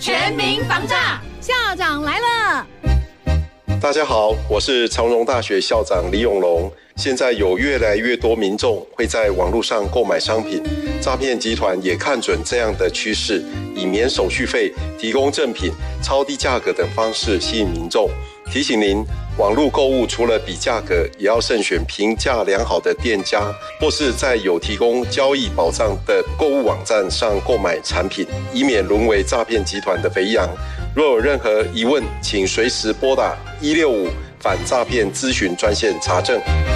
全民防诈， 校长来了。 大家好，我是长荣大学校长李永龙。现在有越来越多民众会在网络上购买商品，诈骗集团也看准这样的趋势，以免手续费、提供赠品、超低价格等方式吸引民众。提醒您，网络购物除了比价格，也要慎选评价良好的店家，或是在有提供交易保障的购物网站上购买产品，以免沦为诈骗集团的肥羊。若有任何疑问，请随时拨打165反诈骗咨询专线查证。